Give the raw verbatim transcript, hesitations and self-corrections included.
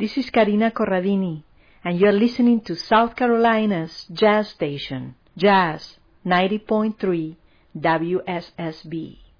This is Karina Corradini, and you're listening to South Carolina's Jazz Station, Jazz ninety point three W S S B.